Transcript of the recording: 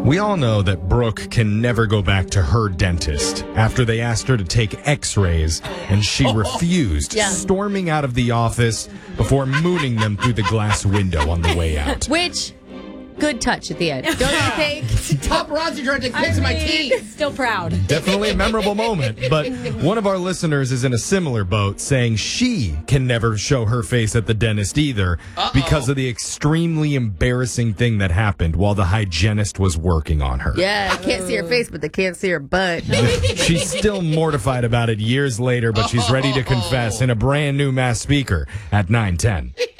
We all know that Brooke can never go back to her dentist after they asked her to take x-rays and she refused, storming out of the office before mooning them through the glass window on the way out. Which, good touch at the end. Don't you think? Paparazzi tried to kiss my teeth. Still proud. Definitely a memorable moment, but one of our listeners is in a similar boat saying she can never show her face at the dentist either because of the extremely embarrassing thing that happened while the hygienist was working on her. Yeah, I can't see her face, but they can't see her butt. She's still mortified about it years later, but she's ready to confess in a brand new Mass Speaker at 9:10.